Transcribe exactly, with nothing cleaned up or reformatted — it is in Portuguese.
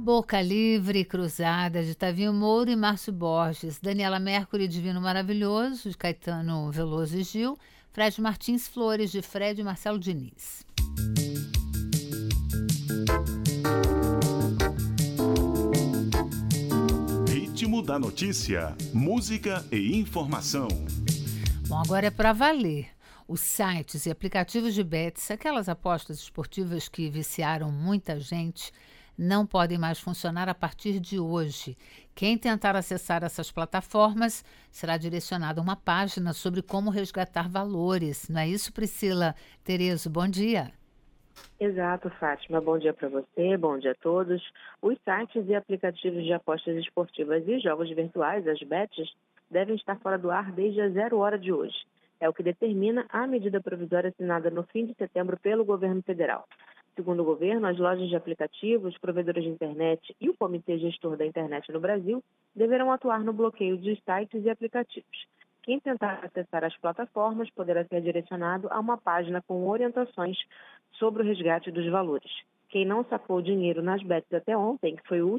Boca Livre e Cruzada, de Tavinho Moura e Márcio Borges, Daniela Mercury, Divino Maravilhoso, de Caetano Veloso e Gil, Fred Martins Flores, de Fred e Marcelo Diniz. Ritmo da notícia, música e informação. Bom, agora é para valer. Os sites e aplicativos de bets, aquelas apostas esportivas que viciaram muita gente, não podem mais funcionar a partir de hoje. Quem tentar acessar essas plataformas será direcionado a uma página sobre como resgatar valores. Não é isso, Priscila Terezo? Bom dia. Exato, Fátima. Bom dia para você, bom dia a todos. Os sites e aplicativos de apostas esportivas e jogos virtuais, as bets, devem estar fora do ar desde a zero hora de hoje. É o que determina a medida provisória assinada no fim de setembro pelo governo federal. Segundo o governo, as lojas de aplicativos, provedores de internet e o Comitê Gestor da Internet no Brasil deverão atuar no bloqueio de sites e aplicativos. Quem tentar acessar as plataformas poderá ser direcionado a uma página com orientações sobre o resgate dos valores. Quem não sacou dinheiro nas bets até ontem, que foi o